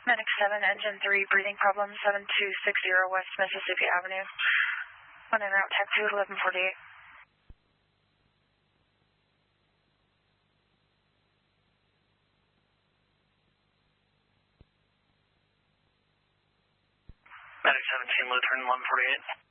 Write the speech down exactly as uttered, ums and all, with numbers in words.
Medic seven, engine three, breathing problem, seven two six zero West Mississippi Avenue. On en route, taxi eleven forty-eight. Medic seventeen, Lutheran eleven forty-eight.